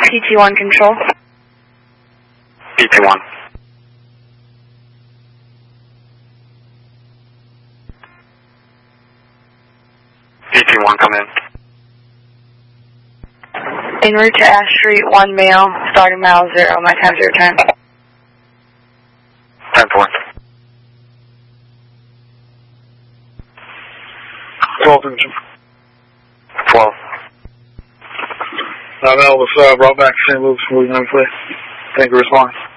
PT1 control. PT1. PT1, come in. En route to Ash Street, 1 male, starting mile 0, my time 010. 10-4. 12 Engine. 12. Elvis brought back to St. Louis for 49 play. Thank you, response.